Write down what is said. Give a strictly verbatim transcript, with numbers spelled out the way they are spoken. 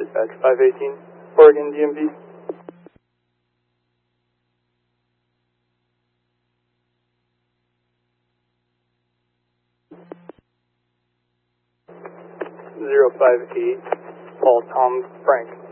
dispatch five eighteen, Oregon D M V. zero five eight, Paul Tom Frank.